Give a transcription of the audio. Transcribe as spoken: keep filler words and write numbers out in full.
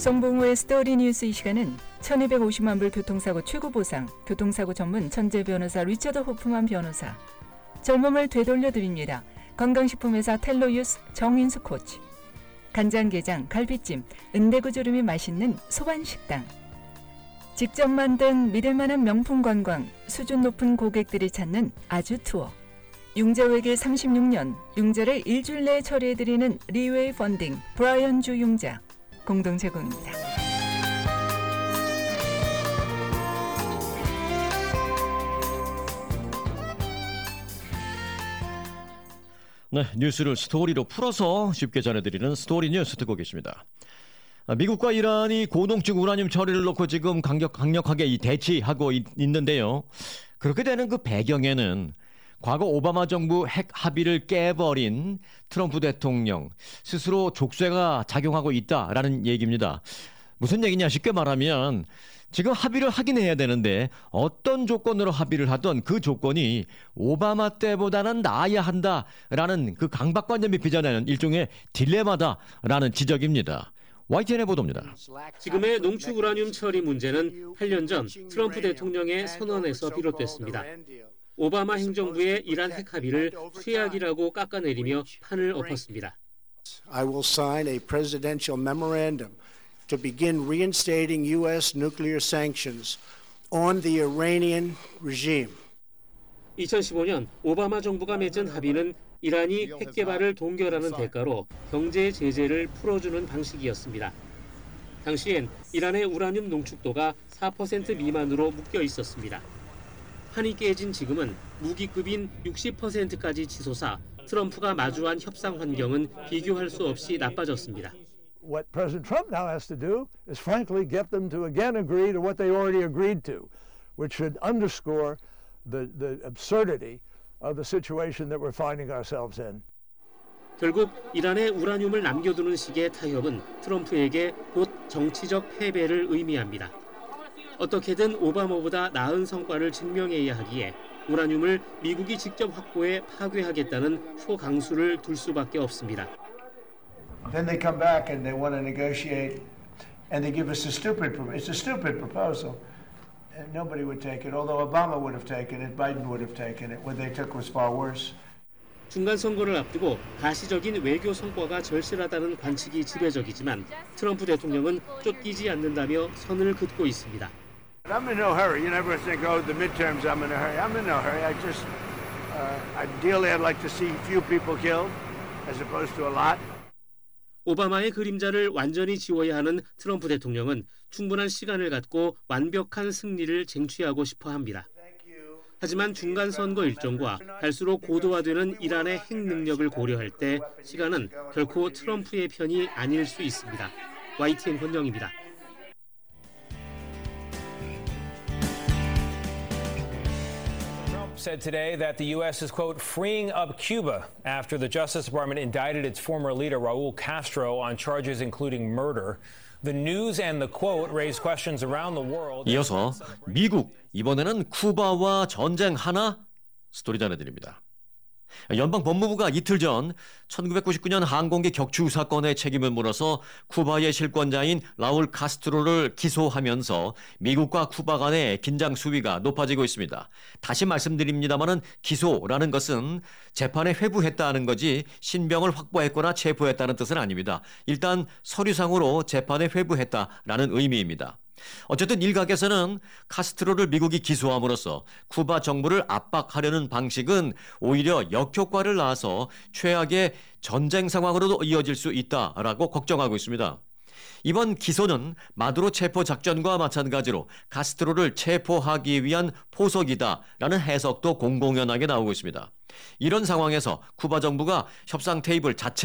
송봉우의 스토리 뉴스 이 시간은 천이백오십만 불 교통사고 최고 보상, 교통사고 전문 천재 변호사 리처드 호프만 변호사, 젊음을 되돌려드립니다. 건강식품회사 텔로유스 정인수 코치, 간장게장, 갈비찜, 은대구조림이 맛있는 소반식당, 직접 만든 믿을만한 명품 관광, 수준 높은 고객들이 찾는 아주투어, 융자외길 삼십육 년, 융자를 일주일 내에 처리해드리는 리웨이 펀딩, 브라이언 주 융자, 공동 제공입니다. 네, 뉴스를 스토리로 풀어서 쉽게 전해드리는 스토리 뉴스 듣고 계십니다. 미국과 이란이 고농축 우라늄 처리를 놓고 지금 강력, 강력하게 이 대치하고 있, 있는데요. 그렇게 되는 그 배경에는 과거 오바마 정부 핵 합의를 깨버린 트럼프 대통령 스스로 족쇄가 작용하고 있다라는 얘기입니다. 무슨 얘기냐 쉽게 말하면 지금 합의를 하긴 해야 되는데 어떤 조건으로 합의를 하던 그 조건이 오바마 때보다는 나아야 한다라는 그 강박관념이 빚어내는 일종의 딜레마다라는 지적입니다. 와이티엔의 보도입니다. 지금의 농축 우라늄 처리 문제는 팔 년 전 트럼프 대통령의 선언에서 비롯됐습니다. 오바마 행정부의 이란 핵 합의를 최악이라고 깎아내리며 판을 엎었습니다. I will sign a presidential memorandum to begin reinstating U S nuclear sanctions on the Iranian regime. 이천십오 년 오바마 정부가 맺은 합의는 이란이 핵 개발을 동결하는 대가로 경제 제재를 풀어주는 방식이었습니다. 당시엔 이란의 우라늄 농축도가 사 퍼센트 미만으로 묶여 있었습니다. 판이 깨진 지금은 무기급인 육십 퍼센트까지 치솟아 트럼프가 마주한 협상 환경은 비교할 수 없이 나빠졌습니다. What President Trump now has to do is frankly get them to again agree to what they already agreed to, which should underscore the, the absurdity of the situation that we're finding ourselves in. 결국 이란의 우라늄을 남겨두는 식의 타협은 트럼프에게 곧 정치적 패배를 의미합니다. 어떻게든 오바마보다 나은 성과를 증명해야 하기에 우라늄을 미국이 직접 확보해 파괴하겠다는 초강수를 둘 수밖에 없습니다. Then they come back and they want to negotiate and they give us a stupid it's a stupid proposal. And nobody would take it. Although Obama would have taken it, Biden would have taken it. What they took was far worse. 중간 선거를 앞두고 가시적인 외교 성과가 절실하다는 관측이 지배적이지만 트럼프 대통령은 쫓기지 않는다며 선을 긋고 있습니다. I'm in no hurry. You never think, oh, the midterms, I'm in a hurry. I'm in no hurry. I just, uh, ideally, I'd like to see few people killed as opposed to a lot. 오바마의 그림자를 완전히 지워야 하는 트럼프 대통령은 충분한 시간을 갖고 완벽한 승리를 쟁취하고 싶어 합니다. 하지만 중간 선거 일정과 갈수록 고도화되는 이란의 핵 능력을 고려할 때 시간은 결코 트럼프의 편이 아닐 수 있습니다. 와이티엔 권영입니다. Said today that the U S is, quote, freeing up Cuba after the Justice Department indicted its former leader, Raul Castro, on charges including murder. The news and the quote raised questions around the world. 이어서 미국, 이번에는 쿠바와 전쟁 하나? 스토리 전해드립니다. 연방 법무부가 이틀 전 천구백구십구 년 항공기 격추 사건의 책임을 물어서 쿠바의 실권자인 라울 카스트로를 기소하면서 미국과 쿠바 간의 긴장 수위가 높아지고 있습니다. 다시 말씀드립니다마는 기소라는 것은 재판에 회부했다는 거지 신병을 확보했거나 체포했다는 뜻은 아닙니다. 일단 서류상으로 재판에 회부했다라는 의미입니다. 어쨌든 일각에서는 카스트로를 미국이 기소함으로써 쿠바 정부를 압박하려는 방식은 오히려 역효과를 낳아서 최악의 전쟁 상황으로도 이어질 수 있다라고 걱정하고 있습니다. 이번 기소는 마두로 체포 작전과 마찬가지로 카스트로를 체포하기 위한 포석이다라는 해석도 공공연하게 나오고 있습니다. 이런 상황에서 쿠바 정부가 협상 테이블 자체